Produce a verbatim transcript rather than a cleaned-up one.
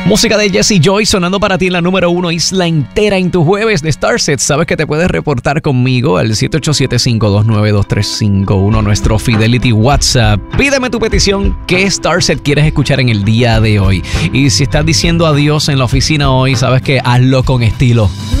Música de Jesse Joy sonando para ti en la número uno, Isla Entera en tu jueves de Starset. Sabes que te puedes reportar conmigo al siete ocho siete, cinco dos nueve, dos tres cinco uno, nuestro Fidelity WhatsApp. Pídeme tu petición, ¿qué Starset quieres escuchar en el día de hoy? Y si estás diciendo adiós en la oficina hoy, sabes que hazlo con estilo.